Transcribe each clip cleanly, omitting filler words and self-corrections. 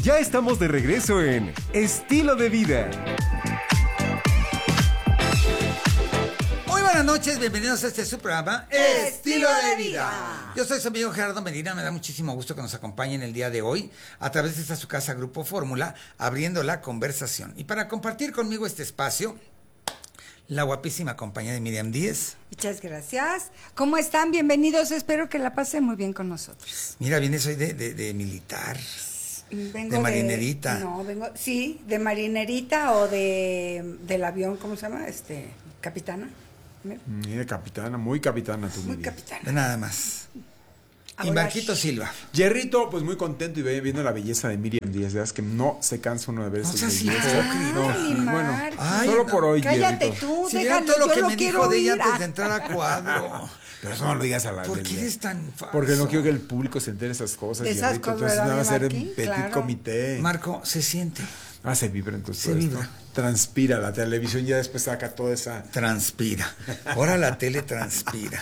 Ya estamos de regreso en Estilo de Vida. Muy buenas noches, bienvenidos a este su programa Estilo de Vida. Yo soy su amigo Gerardo Medina, me da muchísimo gusto que nos acompañen el día de hoy a través de esta su casa Grupo Fórmula, abriendo la conversación. Y para compartir conmigo este espacio, la guapísima compañía de Miriam Díez. Muchas gracias. ¿Cómo están? Bienvenidos. Espero que la pasen muy bien con nosotros. Mira, vienes hoy de militar. Vengo de marinerita. Sí, de marinerita o del avión, ¿cómo se llama? Capitana. Mira, capitana, muy capitana tú, Muy Miriam. capitana. Nada más. Y Ahora, Marquito Silva. Jerrito, pues muy contento y viendo la belleza de Miriam Díaz. Veas que no se cansa uno de ver No sus seas bellezas. hipócrita. Ay, Bueno, Marco. solo por hoy, Cállate Jerrito. tú, Si vieran déjalo, todo lo yo que lo me quiero dijo de ella oír. antes de entrar a cuadro. Pero eso no lo digas a la ¿Por qué eres tan falso? Porque no quiero que el público se entere de esas cosas, De esas Jerrito. cosas, Entonces nada va a ser ¿verdad, en Marquín? petit Claro. comité. Marco, se siente. Se vibra entonces Se todo vibra. esto. Transpira, la televisión ya después saca toda esa... Transpira. Ahora la tele transpira.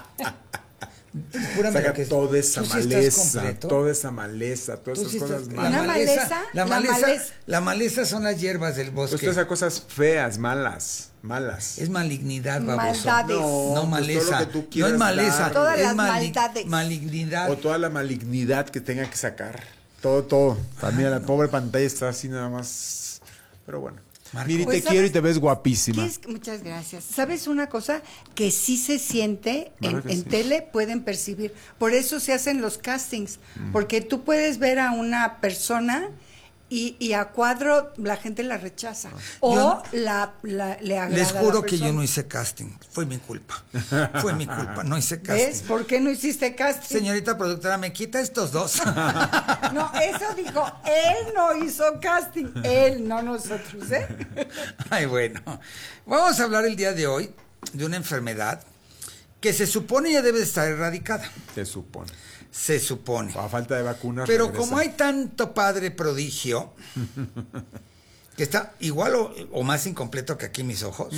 Júrame Saca lo que- toda esa ¿tú sí estás maleza, completo? toda esa maleza, todas Tú esas sí cosas estás- malas. Una maleza, la la maleza, maleza. la maleza son las hierbas del bosque. Pues todas esas cosas feas, malas. Es malignidad, baboso. Maldades. No, pues maleza. todo lo que tú No es quieras maleza. dar. Todas es las maldades. malignidad. O toda la malignidad que tenga que sacar. Todo. Mira, la pobre pantalla está así nada más. Pero bueno. Marco. Miri, Pues, te quiero y ¿sabes te ves guapísima. Muchas gracias. ¿Sabes una cosa? Que sí se siente Claro que en sí. tele, pueden percibir. Por eso se hacen los castings. Porque tú puedes ver a una persona y a cuadro la gente la rechaza. O Yo- le agrada. Les a juro la que yo persona. no hice casting. Fue mi culpa. Fue mi culpa. No hice casting. ¿Ves? ¿Por qué no hiciste casting? Señorita productora, ¿me quita estos dos? No, eso dijo, él no hizo casting. Él, no nosotros, ¿eh? Ay, bueno. Vamos a hablar el día de hoy de una enfermedad que se supone ya debe de estar erradicada. Se supone. Se supone. A falta de vacunas. Pero regresa. como hay tanto padre prodigio, que está igual o más incompleto que aquí mis ojos,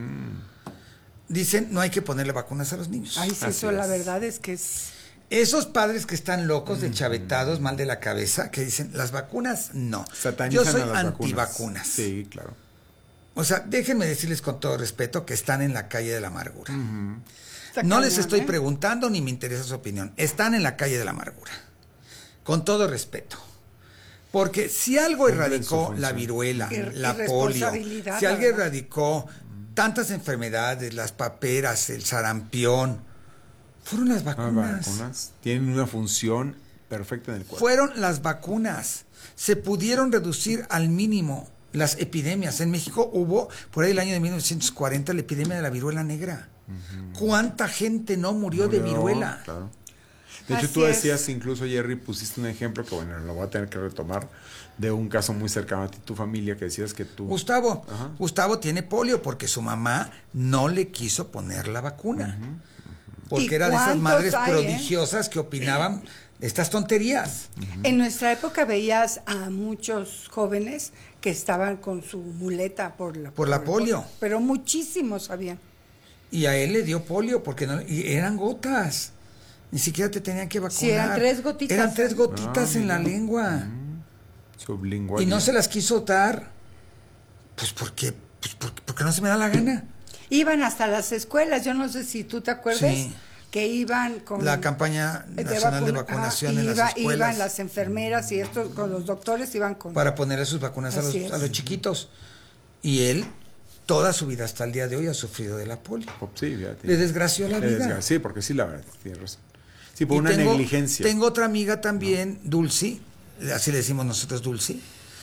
dicen no hay que ponerle vacunas a los niños. Ay, sí, Así eso la es. verdad es que es... Esos padres que están locos, de chavetados, mal de la cabeza, que dicen las vacunas no. Satanizan Yo soy a las antivacunas. Sí, claro. O sea, déjenme decirles con todo respeto que están en la calle de la amargura. está No les cañón, estoy ¿eh? preguntando ni me interesa su opinión. Están en la calle de la amargura. Con todo respeto. Porque si algo Cumplen erradicó su la función. viruela, la polio, Irresponsabilidad, si algo la verdad. erradicó tantas enfermedades, las paperas, el sarampión, fueron las Las vacunas. vacunas tienen una función perfecta en el cuerpo. Fueron las vacunas. Se pudieron reducir al mínimo las epidemias. En México hubo, por ahí el año de 1940, la epidemia de la viruela negra. ¿Cuánta gente no murió de viruela? Claro. De hecho, Así tú es. decías, incluso Jerry, pusiste un ejemplo que, bueno, lo voy a tener que retomar, de un caso muy cercano a ti, tu familia, que decías que tú... Gustavo, Ajá. Gustavo tiene polio porque su mamá no le quiso poner la vacuna. Porque ¿Y era de esas cuántos madres hay, prodigiosas que opinaban estas tonterías. En nuestra época veías a muchos jóvenes que estaban con su muleta por la polio. Pero muchísimos habían. Y a él le dio polio porque no, y eran gotas. Ni siquiera te tenían que vacunar. Sí, eran 3 gotitas. Eran 3 gotitas Ah, en la mira. lengua. Sublingual. Y no se las quiso dar. Pues porque no se me da la gana. Iban hasta las escuelas, yo no sé si tú te acuerdas, Sí. que iban con... La campaña nacional de vacunación en las escuelas. Iban las enfermeras y estos, con los doctores iban con... Para ponerle sus vacunas a Así es. los chiquitos. Y él, toda su vida hasta el día de hoy, ha sufrido de la polio. Sí, fíjate. Le desgració la Le vida. desgra- Sí, porque sí, la verdad, tienes razón. Sí, por Y una negligencia. Tengo otra amiga también, Dulce, así le decimos nosotros Dulce,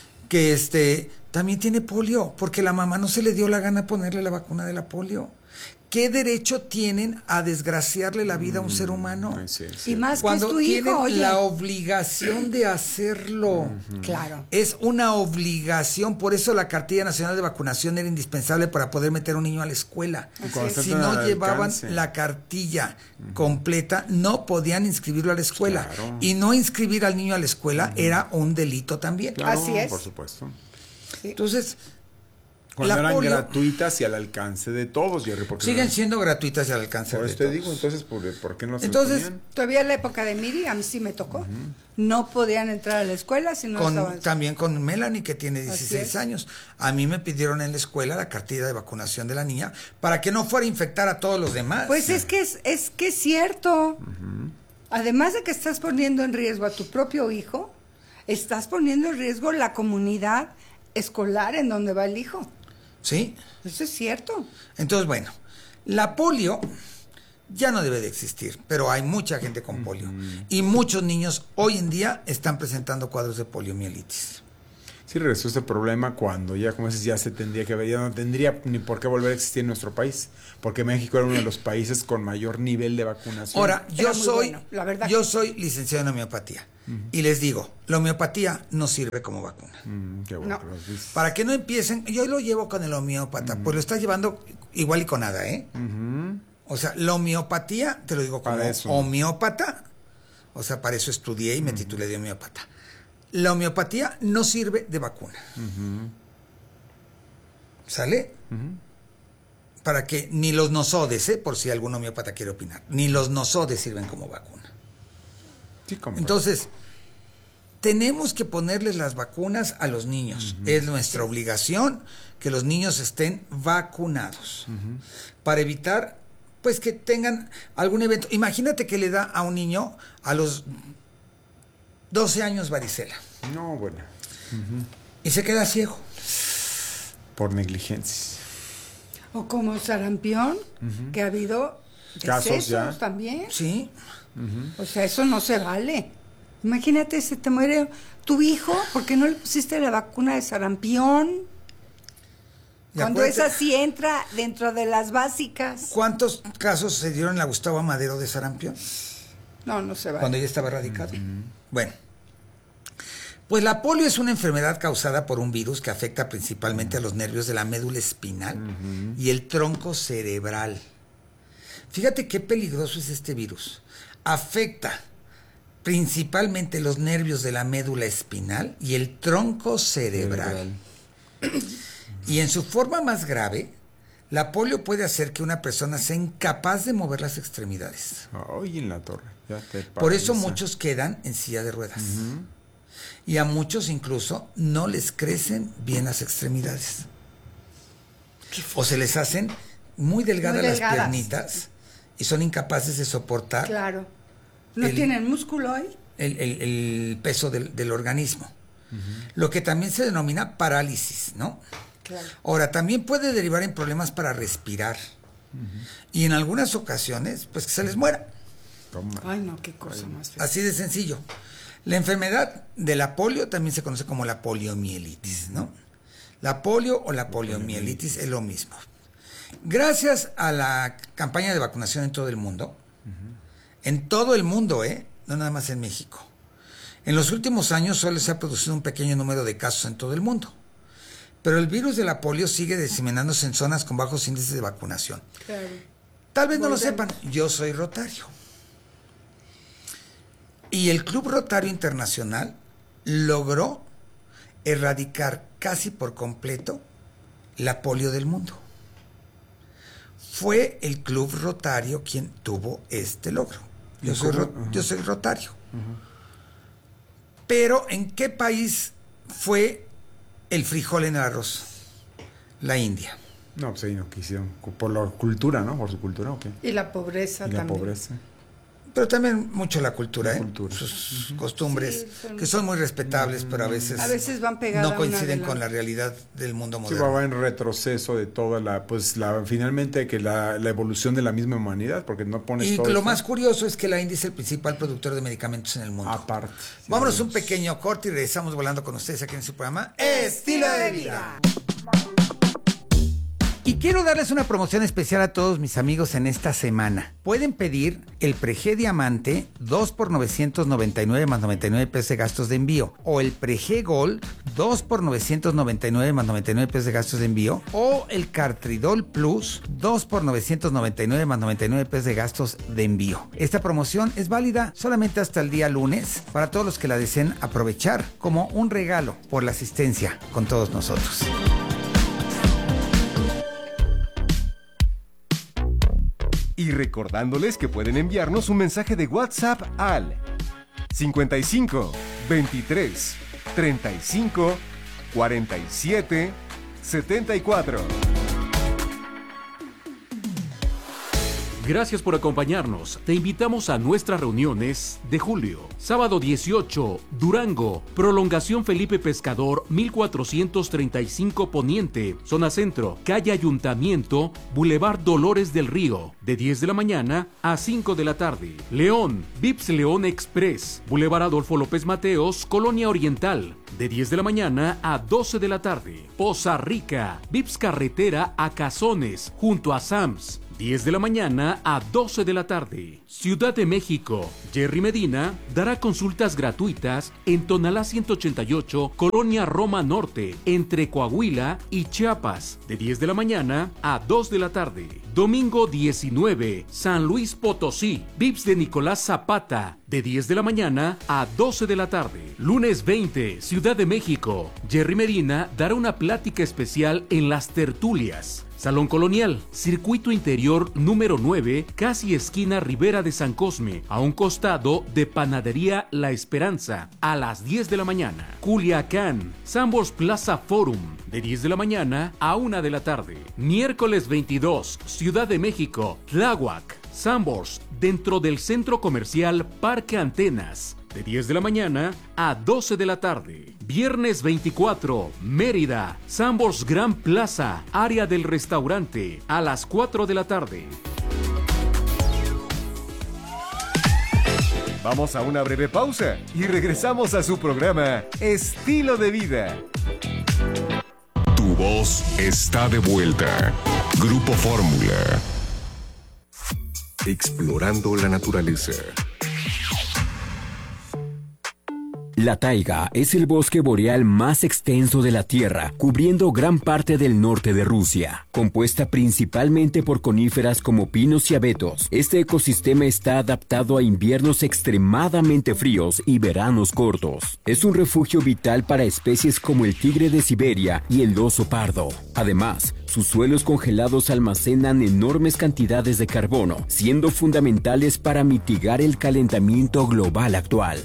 que también tiene polio, porque la mamá no se le dio la gana ponerle la vacuna de la polio. ¿Qué derecho tienen a desgraciarle la vida a un ser humano? Sí, Y sí. más que es Cuando tu tienen hijo, oye. la obligación de hacerlo. Claro. Es una obligación, por eso la cartilla nacional de vacunación era indispensable para poder meter a un niño a la escuela. Cuando es. Si están no al llevaban alcance. la cartilla completa, no podían inscribirlo a la escuela. Claro. Y no inscribir al niño a la escuela era un delito también. Claro, Así es. por supuesto. Entonces, Cuando La eran polio- gratuitas y al alcance de todos, Jerry. Porque Siguen siendo gratuitas y al alcance Por de eso te todos. digo, entonces, ¿por qué no se Entonces, ponían? Todavía en la época de Miriam sí me tocó. No podían entrar a la escuela si no estaban. También con Melanie, que tiene Así 16 es. años. A mí me pidieron en la escuela la cartilla de vacunación de la niña para que no fuera a infectar a todos los demás. Pues es que es cierto. Además de que estás poniendo en riesgo a tu propio hijo, estás poniendo en riesgo la comunidad escolar en donde va el hijo. ¿Sí? Eso es cierto. Entonces, bueno, la polio ya no debe de existir, pero hay mucha gente con polio. Y muchos niños hoy en día están presentando cuadros de poliomielitis. Sí regresó este problema cuando ya, como dices, ya se tendría que ver, ya no tendría ni por qué volver a existir en nuestro país, porque México era uno de los países con mayor nivel de vacunación. Ahora, Era muy bueno, la verdad yo que- soy licenciado en homeopatía. Y les digo, la homeopatía no sirve como vacuna. Qué bueno No. que lo dices. Para que no empiecen, yo lo llevo con el homeópata, pues lo está llevando igual y con nada, ¿eh? O sea, la homeopatía, te lo digo como Para eso. homeópata, o sea, para eso estudié y me titulé de homeópata. La homeopatía no sirve de vacuna. ¿Sale? Para que ni los nosodes, por si algún homeópata quiere opinar, ni los nosodes sirven como vacuna. Sí, como Entonces, tenemos que ponerles las vacunas a los niños. Es nuestra obligación que los niños estén vacunados para evitar, pues, que tengan algún evento. Imagínate que le da a un niño a los 12 años varicela no, bueno, y se queda ciego. por negligencias. O como sarampión, que ha habido Casos decesos ya. también. Sí. O sea, eso no se vale. Imagínate, se te muere tu hijo porque no le pusiste la vacuna de sarampión. Y Cuando acuérdate, esa sí entra dentro de las básicas. ¿cuántos casos se dieron en la Gustavo Amadero de sarampión? No se vale. Cuando ya estaba erradicado. Bueno, pues la polio es una enfermedad causada por un virus que afecta principalmente a los nervios de la médula espinal y el tronco cerebral. Fíjate qué peligroso es este virus. Afecta principalmente los nervios de la médula espinal y el tronco cerebral. Y en su forma más grave, la polio puede hacer que una persona sea incapaz de mover las extremidades. Ay, en la torre. Ya te Por eso paraliza. muchos quedan en silla de ruedas. Y a muchos incluso no les crecen bien las extremidades. O se les hacen muy delgadas, Muy las delgadas. piernitas y son incapaces de soportar Claro. No El- tienen músculo ahí. el peso del organismo. Lo que también se denomina parálisis, ¿no? Claro. Ahora, también puede derivar en problemas para respirar. Y en algunas ocasiones, pues que se les muera. Toma. Ay, no, qué cosa más fea. Así de sencillo. La enfermedad de la polio también se conoce como la poliomielitis, ¿no? La polio o la poliomielitis es lo mismo. Gracias a la campaña de vacunación en todo el mundo, no nada más en México, en los últimos años solo se ha producido un pequeño número de casos en todo el mundo. Pero el virus de la polio sigue diseminándose en zonas con bajos índices de vacunación. Claro. Tal vez no lo Volvemos. sepan, yo soy rotario. Y el Club Rotario Internacional logró erradicar casi por completo la polio del mundo. Fue el Club Rotario quien tuvo este logro. Yo soy rotario. Pero ¿en qué país fue el frijol en el arroz? La India. No, pues ahí no quisieron. Por la cultura, ¿no? Por su cultura, ¿o qué? Y la pobreza Y la también. pobreza. Pero también mucho la cultura, La ¿eh? cultura. Sus costumbres, Sí, que son muy respetables, pero a veces van pegadas no una de coinciden la con otra. la realidad del mundo Sí, moderno. va en retroceso de toda finalmente que la evolución de la misma humanidad, porque no pones Y todo lo esto más curioso es que la India es el principal productor de medicamentos en el mundo. aparte. Sí, Vámonos un pequeño corte y regresamos volando con ustedes aquí en su programa Estilo de vida. Y quiero darles una promoción especial a todos mis amigos en esta semana. Pueden pedir el Prege Diamante 2 por 999 más 99 pesos de gastos de envío, o el Prege Gold 2 por 999 más 99 pesos de gastos de envío, o el Cartridol Plus 2 por 999 más 99 pesos de gastos de envío. Esta promoción es válida solamente hasta el día lunes para todos los que la deseen aprovechar como un regalo por la asistencia con todos nosotros. Y recordándoles que pueden enviarnos un mensaje de WhatsApp al 55 23 35 47 74. Gracias por acompañarnos. Te invitamos a nuestras reuniones de julio. Sábado 18, Durango. Prolongación Felipe Pescador, 1435 Poniente. Zona Centro. Calle Ayuntamiento, Boulevard Dolores del Río. De 10 de la mañana a 5 de la tarde. León. Vips León Express. Boulevard Adolfo López Mateos, Colonia Oriental. De 10 de la mañana a 12 de la tarde. Poza Rica. Vips Carretera a Cazones, junto a Sams. 10 de la mañana a 12 de la tarde. Ciudad de México. Jerry Medina dará consultas gratuitas en Tonalá 188, Colonia Roma Norte, entre Coahuila y Chiapas, de 10 de la mañana a 2 de la tarde. Domingo 19, San Luis Potosí. Vips de Nicolás Zapata, de 10 de la mañana a 12 de la tarde. Lunes 20, Ciudad de México. Jerry Medina dará una plática especial en Las Tertulias. Salón Colonial, Circuito Interior número 9, casi esquina Ribera de San Cosme, a un costado de Panadería La Esperanza, a las 10 de la mañana. Culiacán, Sambors Plaza Forum, de 10 de la mañana a 1 de la tarde. Miércoles 22, Ciudad de México, Tláhuac, Sambors, dentro del Centro Comercial Parque Antenas, de 10 de la mañana a 12 de la tarde. Viernes 24, Mérida, Sambors Gran Plaza, área del restaurante, a las 4 de la tarde. Vamos a una breve pausa y regresamos a su programa Estilo de Vida. Tu voz está de vuelta. Grupo Fórmula. Explorando la naturaleza. La taiga es el bosque boreal más extenso de la Tierra, cubriendo gran parte del norte de Rusia. Compuesta principalmente por coníferas como pinos y abetos, este ecosistema está adaptado a inviernos extremadamente fríos y veranos cortos. Es un refugio vital para especies como el tigre de Siberia y el oso pardo. Además, sus suelos congelados almacenan enormes cantidades de carbono, siendo fundamentales para mitigar el calentamiento global actual.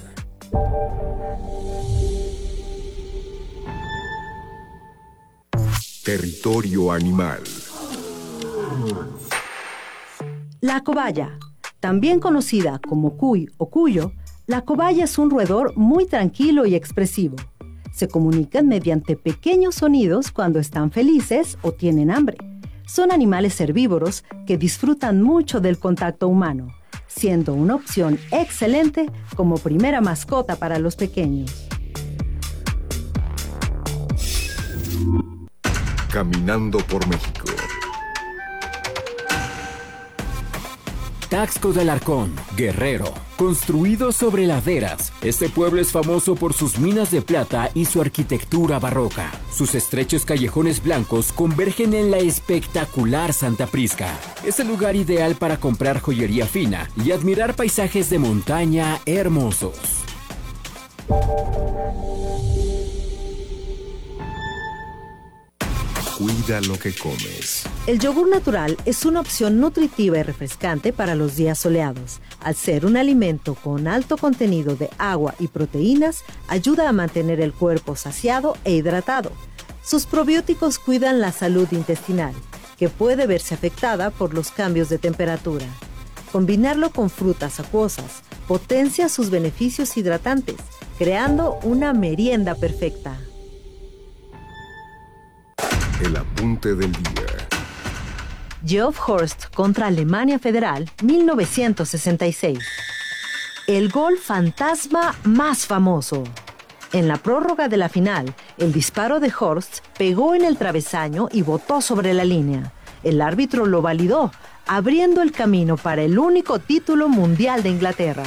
Territorio animal. La cobaya, también conocida como cuy o cuyo, la cobaya es un roedor muy tranquilo y expresivo. Se comunican mediante pequeños sonidos cuando están felices o tienen hambre. Son animales herbívoros que disfrutan mucho del contacto humano, siendo una opción excelente como primera mascota para los pequeños. Caminando por México. Taxco de Alarcón, Guerrero. Construido sobre laderas, este pueblo es famoso por sus minas de plata y su arquitectura barroca. Sus estrechos callejones blancos convergen en la espectacular Santa Prisca. Es el lugar ideal para comprar joyería fina y admirar paisajes de montaña hermosos. Cuida lo que comes. El yogur natural es una opción nutritiva y refrescante para los días soleados. Al ser un alimento con alto contenido de agua y proteínas, ayuda a mantener el cuerpo saciado e hidratado. Sus probióticos cuidan la salud intestinal, que puede verse afectada por los cambios de temperatura. Combinarlo con frutas acuosas potencia sus beneficios hidratantes, creando una merienda perfecta. El apunte del día. Geoff Horst contra Alemania Federal, 1966. El gol fantasma más famoso. En la prórroga de la final, el disparo de Horst pegó en el travesaño y botó sobre la línea. El árbitro lo validó, abriendo el camino para el único título mundial de Inglaterra.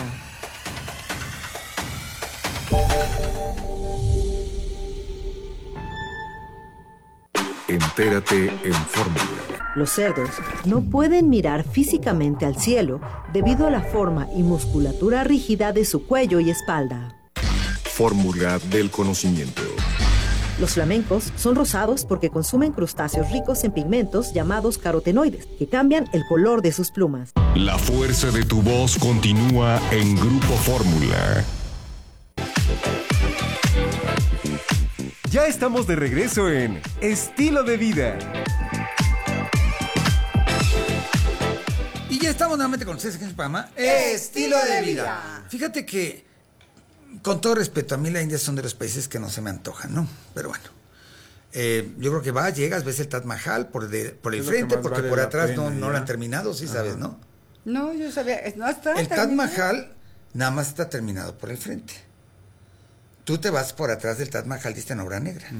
Entérate en Fórmula. Los cerdos no pueden mirar físicamente al cielo debido a la forma y musculatura rígida de su cuello y espalda. Fórmula del conocimiento. Los flamencos son rosados porque consumen crustáceos ricos en pigmentos llamados carotenoides, que cambian el color de sus plumas. La fuerza de tu voz continúa en Grupo Fórmula. Ya estamos de regreso en Estilo de Vida. Y ya estamos nuevamente con ustedes en el programa Estilo de Vida. Fíjate que, con todo respeto, a mí la India son de los países que no se me antojan, ¿no? Pero bueno, yo creo que llegas, ves el Taj Mahal por el frente, porque por atrás no lo han terminado, sí sabes, ¿no? No, yo sabía, no está El Taj terminado. Mahal nada más está terminado por el frente. Tú te vas por atrás del Taj Mahal y está en obra negra.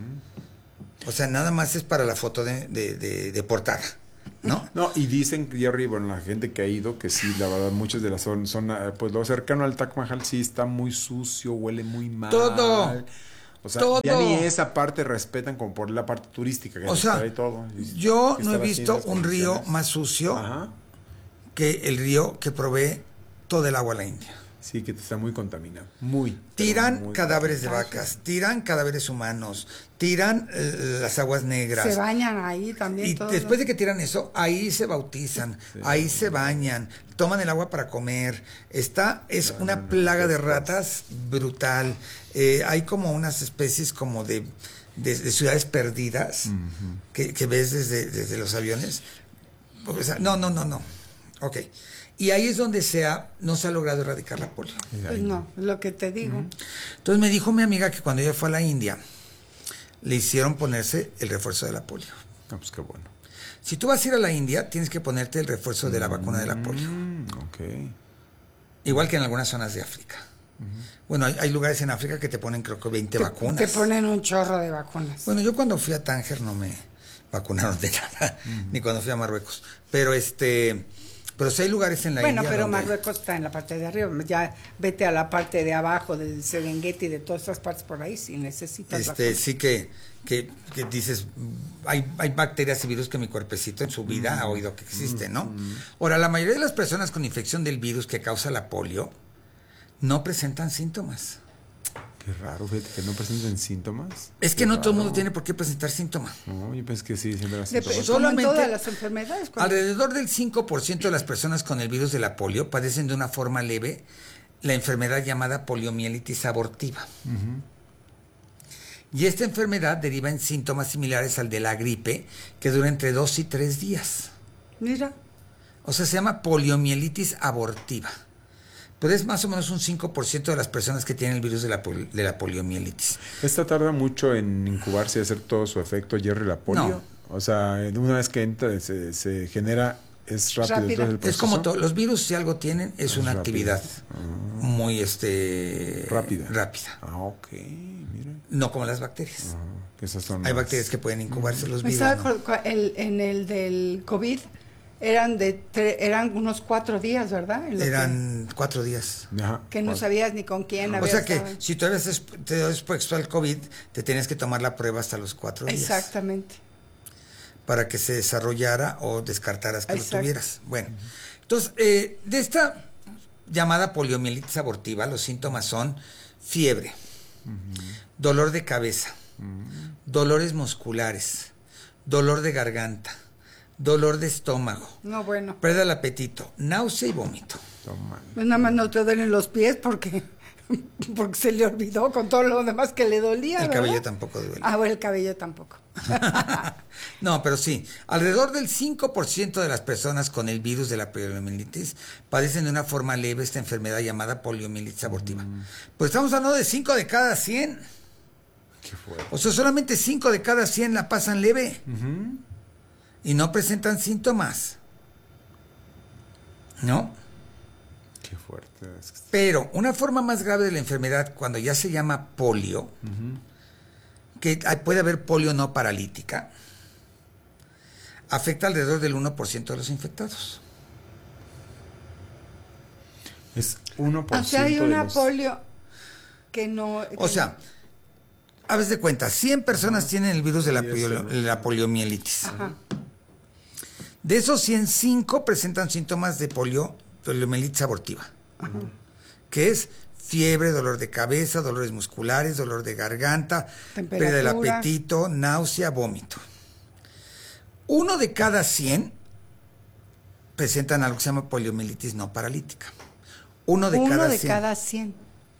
O sea, nada más es para la foto de portada, ¿no? No, y dicen, Jerry, bueno, la gente que ha ido, que sí, la verdad, muchas de las zonas, pues lo cercano al Taj Mahal sí está muy sucio, huele muy mal. Todo. O sea, Todo. ya ni esa parte respetan como por la parte turística. Que O sea, y todo. yo Que no he estar visto haciendo un río expediciones. más sucio Ajá. que el río que provee todo el agua a la India. Sí, que está muy contaminado. Muy. Tiran pero muy cadáveres de vacas, tiran cadáveres humanos, tiran las aguas negras. Se bañan ahí también. Y todos. después de que tiran eso, ahí se bautizan, ahí se bañan, toman el agua para comer. Es una plaga de ratas brutal. Hay como unas especies como de ciudades perdidas que ves desde los aviones. O sea, no. Ok. Y ahí es donde no se ha logrado erradicar la polio. Pues no, lo que te digo. Entonces me dijo mi amiga que cuando ella fue a la India, le hicieron ponerse el refuerzo de la polio. Ah, pues qué bueno. Si tú vas a ir a la India, tienes que ponerte el refuerzo de la vacuna de la polio. Ok. Igual que en algunas zonas de África. Bueno, hay lugares en África que te ponen creo que 20 vacunas. Te ponen un chorro de vacunas. Bueno, yo cuando fui a Tánger no me vacunaron de nada, ni cuando fui a Marruecos. Pero sí hay lugares en la Bueno, India pero donde- Marruecos está en la parte de arriba. Ya vete a la parte de abajo del Serengeti, de todas estas partes por ahí, si necesitas vacunas. sí que dices, hay bacterias y virus que mi cuerpecito en su vida ha oído que existen, ¿no? Ahora, la mayoría de las personas con infección del virus que causa la polio no presentan síntomas. Qué raro, fíjate que no presenten síntomas. Es que Qué no todo el raro. mundo tiene por qué presentar síntomas. No, yo pensé que sí, siempre las Como síntomas. en solamente- todas las enfermedades. cuando- Alrededor del 5% de las personas con el virus de la polio padecen de una forma leve la enfermedad llamada poliomielitis abortiva. Y esta enfermedad deriva en síntomas similares al de la gripe, que dura entre 2 y 3 días. Mira, O sea, se llama poliomielitis abortiva. Pero es más o menos un 5% de las personas que tienen el virus de la poliomielitis. Esta tarda mucho en incubarse y hacer todo su efecto, Jerry, la polio. No. O sea, una vez que entra, se genera, es rápido. Rápida. Entonces el Es proceso como los virus, si algo tienen, es una rápido. actividad muy rápida. rápida. Ah, ok, mira. No como las bacterias. Que esas son Hay más- bacterias que pueden incubarse los me virus. estaba ¿no? en el del COVID, eran unos 4 días, ¿verdad? En lo Eran 4 días. Ajá. que no sabías ni con quién O había sea que estado. si tú habías te expuesto al COVID, te tienes que tomar la prueba hasta los 4 días. Exactamente. Para que se desarrollara o descartaras que Exacto. lo tuvieras. Bueno, entonces, de esta llamada poliomielitis abortiva, los síntomas son fiebre, dolor de cabeza, dolores musculares, dolor de garganta, dolor de estómago, No, bueno. pérdida del apetito, náusea y vómito. Toma. Pues nada más no te duelen los pies porque se le olvidó con todo lo demás que le dolía. El ¿verdad? cabello tampoco duele. Ah, bueno, el cabello tampoco. No, pero sí, alrededor del 5% de las personas con el virus de la poliomielitis padecen de una forma leve esta enfermedad llamada poliomielitis abortiva. Pues estamos hablando de 5 de cada 100. Qué fuerte. O sea, solamente 5 de cada 100 la pasan leve. Y no presentan síntomas. ¿No? Qué fuerte. Es que- Pero una forma más grave de la enfermedad, cuando ya se llama polio, que puede haber polio no paralítica, afecta alrededor del 1% de los infectados. Es 1% O sea, hay de una los- polio que no... O sea, a veces de cuenta, 100 personas tienen el virus de Sí, eso, ¿no? la poliomielitis. Ajá. De esos 105 presentan síntomas de poliomielitis abortiva, que es fiebre, dolor de cabeza, dolores musculares, dolor de garganta, Temperatura. pérdida del apetito, náusea, vómito. 1 de cada 100 presentan algo que se llama poliomielitis no paralítica. 1 de cada 100.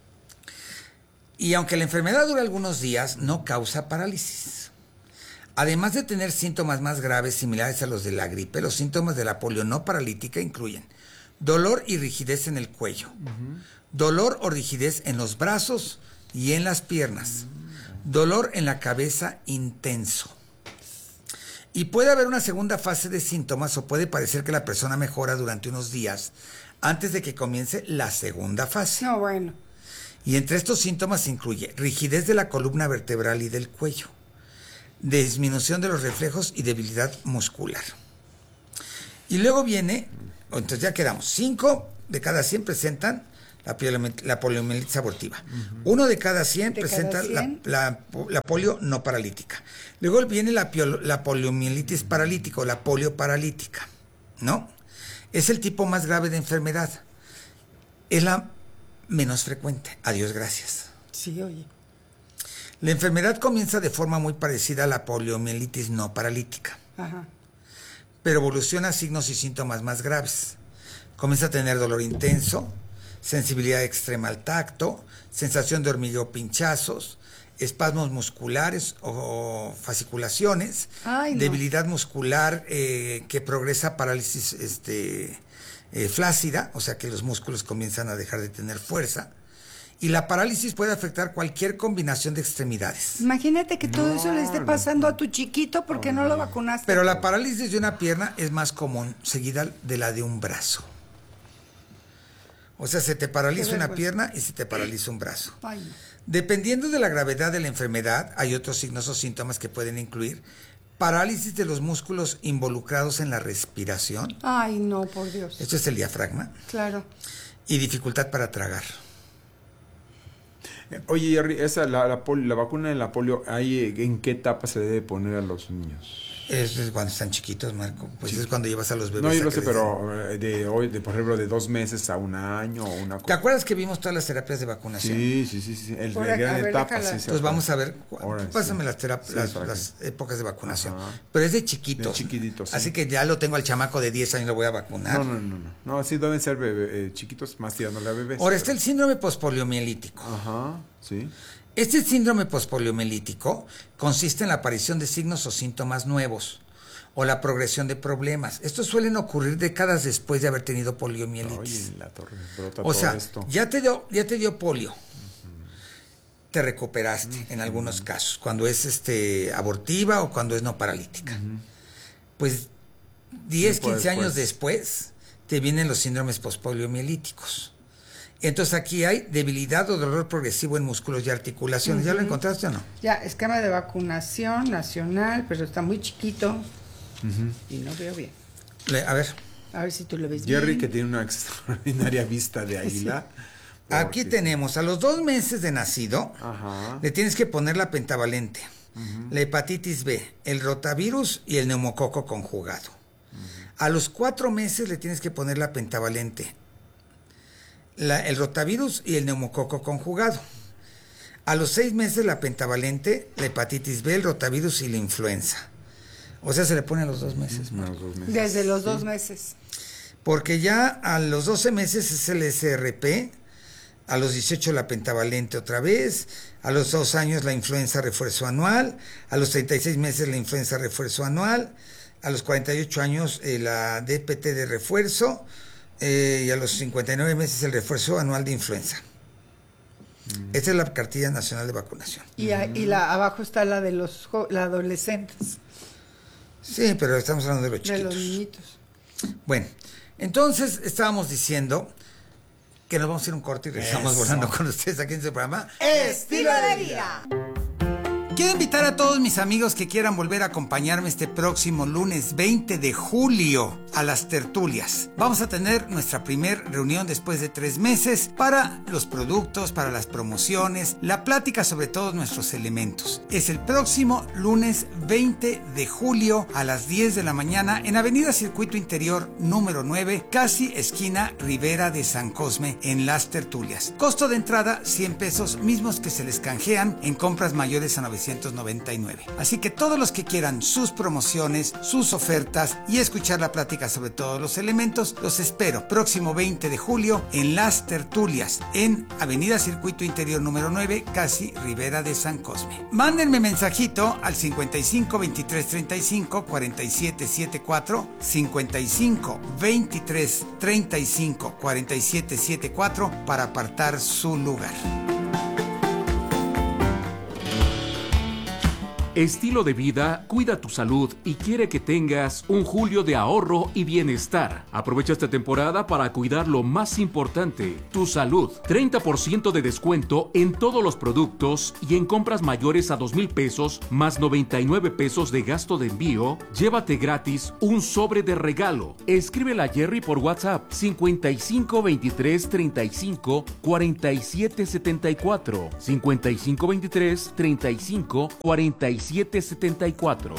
Y aunque la enfermedad dura algunos días, no causa parálisis. Además de tener síntomas más graves similares a los de la gripe, los síntomas de la polio no paralítica incluyen dolor y rigidez en el cuello, dolor o rigidez en los brazos y en las piernas, dolor en la cabeza intenso. Y puede haber una segunda fase de síntomas o puede parecer que la persona mejora durante unos días antes de que comience la segunda fase. No, bueno. Y entre estos síntomas se incluye rigidez de la columna vertebral y del cuello, disminución de los reflejos y debilidad muscular. Y luego viene, entonces ya quedamos, 5 de cada 100 presentan la poliomielitis abortiva. 1 de cada 100 presenta la polio no paralítica. Luego viene la poliomielitis paralítica o la polio paralítica, ¿no? Es el tipo más grave de enfermedad. Es la menos frecuente. Adiós, gracias. Sí, oye. La enfermedad comienza de forma muy parecida a la poliomielitis no paralítica, Ajá. pero evoluciona a signos y síntomas más graves. Comienza a tener dolor intenso, sensibilidad extrema al tacto, sensación de hormigueo, pinchazos, espasmos musculares o fasciculaciones, Ay, no. debilidad muscular que progresa a parálisis flácida, o sea que los músculos comienzan a dejar de tener fuerza. Y la parálisis puede afectar cualquier combinación de extremidades. Imagínate que todo eso le esté pasando a tu chiquito porque no lo vacunaste. Pero la parálisis de una pierna es más común, seguida de la de un brazo. O sea, se te paraliza una pierna y se te paraliza un brazo. Ay, no. Dependiendo de la gravedad de la enfermedad, hay otros signos o síntomas que pueden incluir parálisis de los músculos involucrados en la respiración. Ay, no, por Dios. Esto es el diafragma. Claro. Y dificultad para tragar. Oye, Jerry, la vacuna de la polio, ¿en qué etapa se debe poner a los niños? Es cuando están chiquitos, Marco. Pues es cuando llevas a los bebés. No, yo a lo que sé, les pero den. por ejemplo, de 2 meses a 1 año o una cosa. ¿Te acuerdas que vimos todas las terapias de vacunación? Sí. Por acá, Gran a ver, etapa, déjala. sí. Pues vamos a ver. Ahora Pásame sí. las épocas de vacunación. Ajá. Pero es de chiquitos. De chiquititos, sí. Así que ya lo tengo al chamaco de 10 años, lo voy a vacunar. No, sí deben ser chiquitos, más tirándole a bebés. Ahora está el síndrome pospoliomielítico. Ajá, sí. Este síndrome pospoliomielítico consiste en la aparición de signos o síntomas nuevos o la progresión de problemas. Estos suelen ocurrir décadas después de haber tenido poliomielitis. Oye, la torre, brota O todo sea, esto. ya te dio polio. Te recuperaste en algunos casos, cuando es abortiva o cuando es no paralítica. Pues 10, 15 años después te vienen los síndromes pospoliomielíticos. Entonces aquí hay debilidad o dolor progresivo en músculos y articulaciones. ¿Ya lo encontraste o no? Ya, esquema de vacunación nacional, pero está muy chiquito y no veo bien. A ver. A ver si tú lo ves Jerry, bien. que tiene una extraordinaria vista de águila. Aquí tenemos, a los 2 meses de nacido, Ajá. le tienes que poner la pentavalente, la hepatitis B, el rotavirus y el neumococo conjugado. A los 4 meses le tienes que poner la pentavalente, el rotavirus y el neumococo conjugado. A los 6 meses la pentavalente, la hepatitis B, el rotavirus y la influenza. O sea, se le pone a los 2 meses. Desde los 2 meses. Porque ya a los 12 meses es el SRP, a los 18 la pentavalente otra vez, a los 2 años la influenza refuerzo anual, a los 36 meses la influenza refuerzo anual, a los 48 años la DPT de refuerzo y a los 59 meses el refuerzo anual de influenza. Esta es la cartilla nacional de vacunación. Y abajo está la de los adolescentes. Sí, pero estamos hablando de los chiquitos. De los niñitos. Bueno, entonces estábamos diciendo que nos vamos a ir un corte y regresamos volando con ustedes aquí en este programa. ¡Estilo de vida! Quiero invitar a todos mis amigos que quieran volver a acompañarme este próximo lunes 20 de julio a las tertulias. Vamos a tener nuestra primer reunión después de 3 meses para los productos, para las promociones, la plática sobre todos nuestros elementos. Es el próximo lunes 20 de julio a las 10 de la mañana en Avenida Circuito Interior número 9, casi esquina Rivera de San Cosme, en las tertulias. Costo de entrada 100 pesos, mismos que se les canjean en compras mayores a 999. Así que todos los que quieran sus promociones, sus ofertas y escuchar la plática sobre todos los elementos, los espero próximo 20 de julio en las tertulias en Avenida Circuito Interior número 9, casi Rivera de San Cosme. Mándenme mensajito al 55 23 35 47 74, 55 23 35 47 74 para apartar su lugar. Estilo de vida cuida tu salud y quiere que tengas un julio de ahorro y bienestar. Aprovecha esta temporada para cuidar lo más importante, tu salud. 30% de descuento en todos los productos y en compras mayores a 2,000 pesos más 99 pesos de gasto de envío, llévate gratis un sobre de regalo. Escríbele a Jerry por WhatsApp 55 23 35 47 74, 55 23 35 47 774.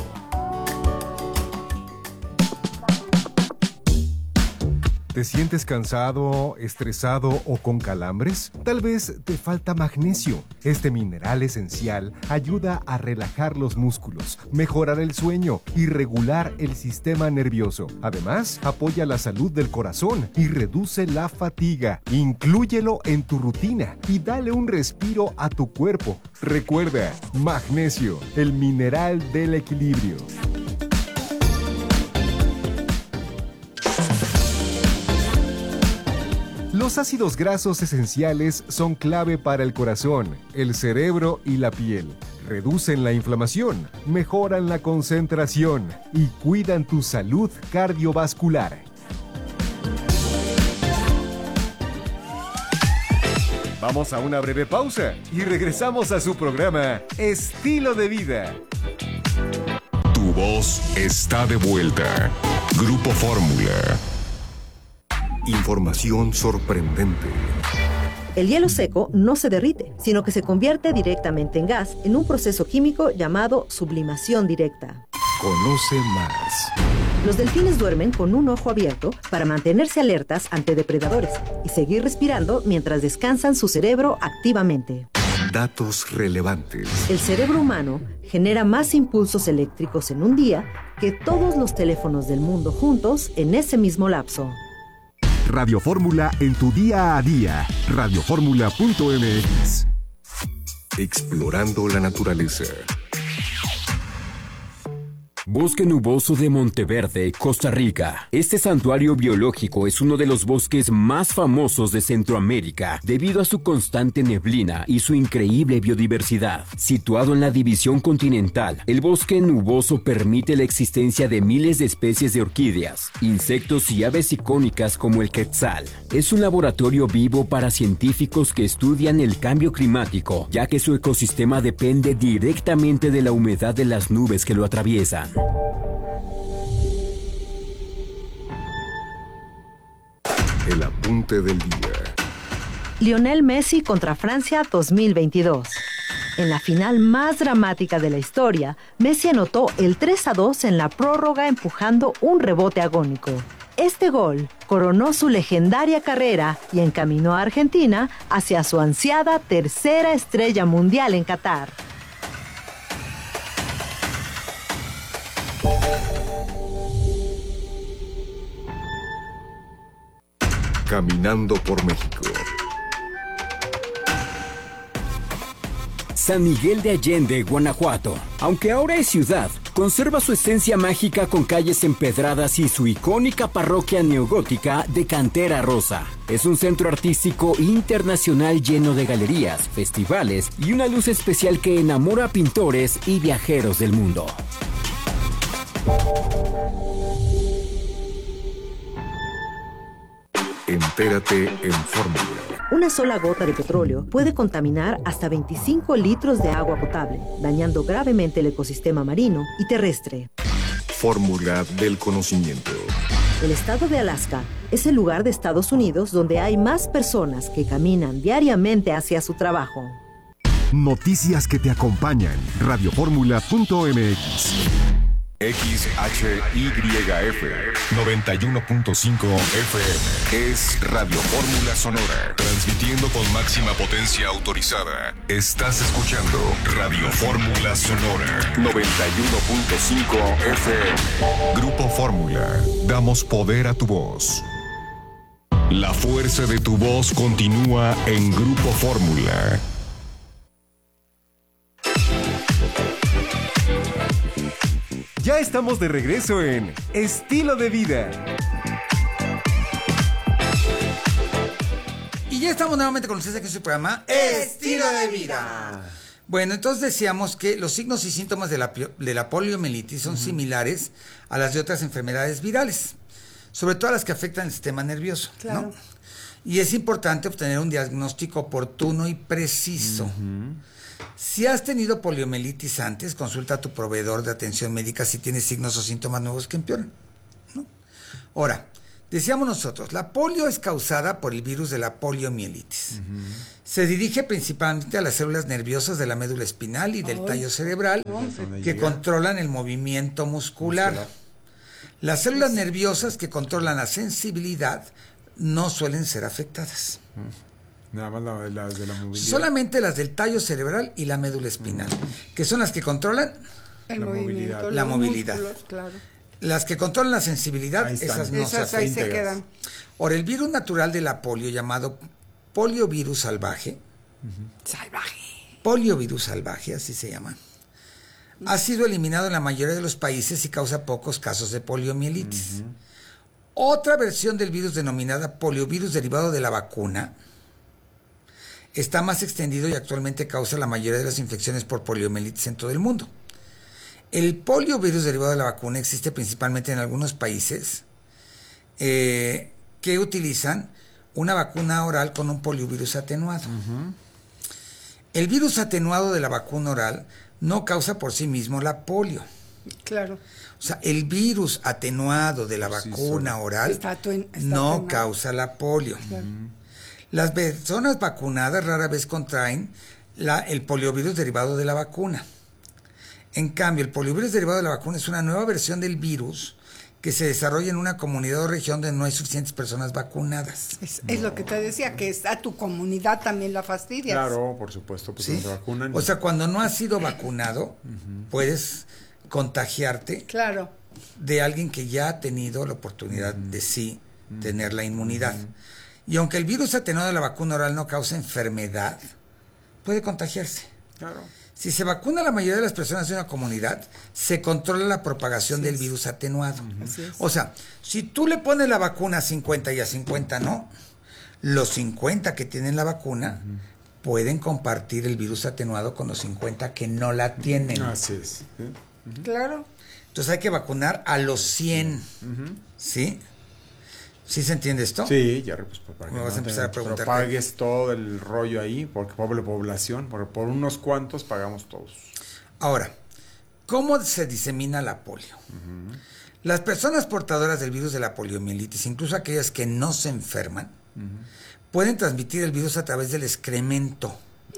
¿Te sientes cansado, estresado o con calambres? Tal vez te falta magnesio. Este mineral esencial ayuda a relajar los músculos, mejorar el sueño y regular el sistema nervioso. Además, apoya la salud del corazón y reduce la fatiga. Inclúyelo en tu rutina y dale un respiro a tu cuerpo. Recuerda, magnesio, el mineral del equilibrio. Los ácidos grasos esenciales son clave para el corazón, el cerebro y la piel. Reducen la inflamación, mejoran la concentración y cuidan tu salud cardiovascular. Vamos a una breve pausa y regresamos a su programa Estilo de Vida. Tu voz está de vuelta. Grupo Fórmula. Información sorprendente. El hielo seco no se derrite, sino que se convierte directamente en gas en un proceso químico llamado sublimación directa. Conoce más. Los delfines duermen con un ojo abierto para mantenerse alertas ante depredadores y seguir respirando mientras descansan su cerebro activamente. Datos relevantes. El cerebro humano genera más impulsos eléctricos en un día que todos los teléfonos del mundo juntos en ese mismo lapso. Radio Fórmula en tu día a día. Radioformula.mx. Explorando la naturaleza. Bosque Nuboso de Monteverde, Costa Rica. Este santuario biológico es uno de los bosques más famosos de Centroamérica debido a su constante neblina y su increíble biodiversidad. Situado en la división continental, el bosque nuboso permite la existencia de miles de especies de orquídeas, insectos y aves icónicas como el quetzal. Es un laboratorio vivo para científicos que estudian el cambio climático, ya que su ecosistema depende directamente de la humedad de las nubes que lo atraviesan. El apunte del día. Lionel Messi contra Francia 2022. En la final más dramática de la historia, Messi anotó el 3-2 en la prórroga empujando un rebote agónico. Este gol coronó su legendaria carrera y encaminó a Argentina hacia su ansiada tercera estrella mundial en Qatar. Caminando por México. San Miguel de Allende, Guanajuato. Aunque ahora es ciudad, conserva su esencia mágica con calles empedradas y su icónica parroquia neogótica de cantera rosa. Es un centro artístico internacional lleno de galerías, festivales y una luz especial que enamora a pintores y viajeros del mundo. Entérate en Fórmula. Una sola gota de petróleo puede contaminar hasta 25 litros de agua potable, dañando gravemente el ecosistema marino y terrestre. Fórmula del conocimiento. El estado de Alaska es el lugar de Estados Unidos donde hay más personas que caminan diariamente hacia su trabajo. Noticias que te acompañan. Radioformula.mx. XHYF 91.5 FM es Radio Fórmula Sonora, transmitiendo con máxima potencia autorizada. Estás escuchando Radio Fórmula Sonora 91.5 FM. Grupo Fórmula, damos poder a tu voz. La fuerza de tu voz continúa en Grupo Fórmula. Ya estamos de regreso en Estilo de Vida. Y ya estamos nuevamente con ustedes aquí en su programa Estilo de Vida. Bueno, entonces decíamos que los signos y síntomas de la poliomielitis son similares a las de otras enfermedades virales, sobre todo a las que afectan el sistema nervioso, Claro. ¿no? Y es importante obtener un diagnóstico oportuno y preciso. Si has tenido poliomielitis antes, consulta a tu proveedor de atención médica si tienes signos o síntomas nuevos que empeoran, ¿no? Ahora, decíamos nosotros, la polio es causada por el virus de la poliomielitis. Se dirige principalmente a las células nerviosas de la médula espinal y del tallo cerebral que controlan el movimiento muscular. Las células nerviosas que controlan la sensibilidad no suelen ser afectadas. Nada más las de la movilidad. Solamente las del tallo cerebral y la médula espinal, que son las que controlan El La movimiento, movilidad. La los movilidad. músculos, claro. las que controlan la sensibilidad, Ahí están. esas no Esas se ahí afectan. se quedan. Ahora, el virus natural de la polio, llamado poliovirus salvaje, poliovirus salvaje, así se llama, ha sido eliminado en la mayoría de los países y causa pocos casos de poliomielitis. Otra versión del virus denominada poliovirus derivado de la vacuna está más extendido y actualmente causa la mayoría de las infecciones por poliomielitis en todo el mundo. El poliovirus derivado de la vacuna existe principalmente en algunos países que utilizan una vacuna oral con un poliovirus atenuado. El virus atenuado de la vacuna oral no causa por sí mismo la polio. Claro. O sea, el virus atenuado de la vacuna oral Está no atenuado. causa la polio. Claro. Las personas vacunadas rara vez contraen el poliovirus derivado de la vacuna. En cambio, el poliovirus derivado de la vacuna es una nueva versión del virus que se desarrolla en una comunidad o región donde no hay suficientes personas vacunadas. Es lo que te decía, que a tu comunidad también la fastidias. Claro, por supuesto, pues ¿Sí? no se vacunan. O sea, cuando no has sido vacunado, puedes contagiarte Claro. de alguien que ya ha tenido la oportunidad de sí tener la inmunidad. Y aunque el virus atenuado de la vacuna oral no causa enfermedad, puede contagiarse. Claro. Si se vacuna a la mayoría de las personas de una comunidad, se controla la propagación del virus atenuado. Así es. O sea, si tú le pones la vacuna a 50 y a 50 no, los 50 que tienen la vacuna pueden compartir el virus atenuado con los 50 que no la tienen. Así es. ¿Sí? Claro. Entonces hay que vacunar a los 100. ¿Sí? ¿Sí se entiende esto? Sí, ya pues, para que Me vas a empezar a te preguntarte. propagues todo el rollo ahí, porque pobre población, porque por unos cuantos pagamos todos. Ahora, ¿cómo se disemina la polio? Las personas portadoras del virus de la poliomielitis, incluso aquellas que no se enferman, pueden transmitir el virus a través del excremento,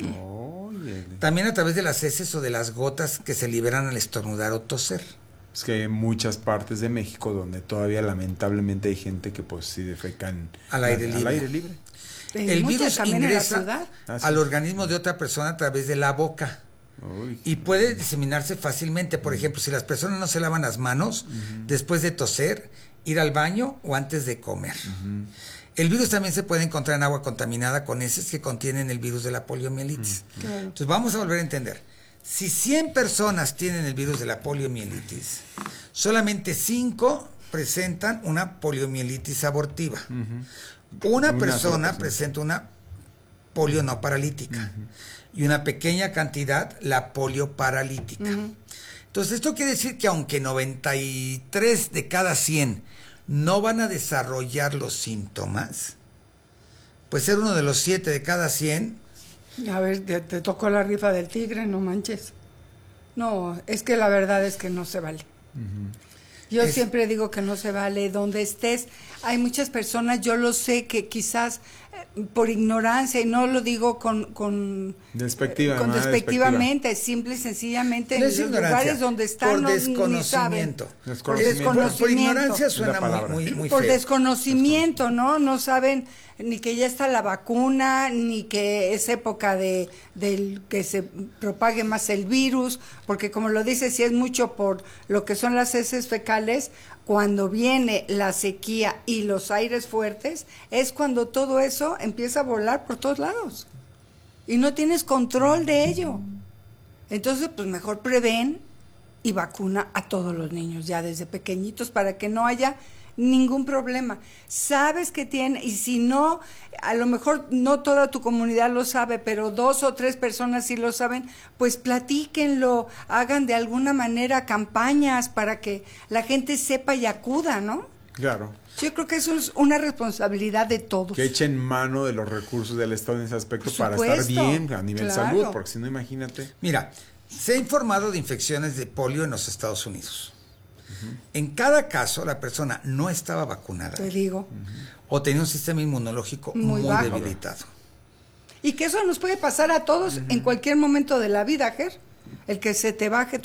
Oye, también a través de las heces o de las gotas que se liberan al estornudar o toser. es que hay muchas partes de México donde todavía lamentablemente hay gente que pues sí defecan Al aire libre. Al aire libre. El Muchas virus también en la ingresa ciudad. al organismo de otra persona a través de la boca. Uy. Y puede diseminarse fácilmente. Por ejemplo, si las personas no se lavan las manos después de toser, ir al baño o antes de comer. El virus también se puede encontrar en agua contaminada con heces que contienen el virus de la poliomielitis. Claro. Entonces vamos a volver a entender. Si 100 personas tienen el virus de la poliomielitis, solamente 5 presentan una poliomielitis abortiva. Una persona presenta una polio no paralítica y una pequeña cantidad la polio paralítica. Entonces esto quiere decir que aunque 93 de cada 100 no van a desarrollar los síntomas, pues ser uno de los 7 de cada 100. A ver, te tocó la rifa del tigre, no manches. No, es que la verdad es que no se vale. Yo siempre digo que no se vale donde estés. Hay muchas personas, yo lo sé, que quizás por ignorancia, y no lo digo despectivamente, simple y sencillamente No en es los ignorancia, lugares donde están por no, desconocimiento. Por desconocimiento. Por ignorancia suena muy por feo. desconocimiento, ¿no? No saben ni que ya está la vacuna, ni que es época del que se propague más el virus, porque como lo dice, si es mucho por lo que son las heces fecales, cuando viene la sequía y los aires fuertes, es cuando todo eso empieza a volar por todos lados. Y no tienes control de ello. Entonces, pues mejor prevén y vacuna a todos los niños ya desde pequeñitos para que no haya ningún problema. Sabes que tiene, y si no, a lo mejor no toda tu comunidad lo sabe, pero 2 o 3 personas sí lo saben, pues platíquenlo, hagan de alguna manera campañas para que la gente sepa y acuda, ¿no? Claro. Yo creo que eso es una responsabilidad de todos. Que echen mano de los recursos del Estado en ese aspecto Por para supuesto, estar bien a nivel claro. salud, porque si no, imagínate. Mira, se ha informado de infecciones de polio en los Estados Unidos. En cada caso, la persona no estaba vacunada. Te digo. O tenía un sistema inmunológico muy bajo. debilitado. Y que eso nos puede pasar a todos en cualquier momento de la vida, Ger. El que se te baje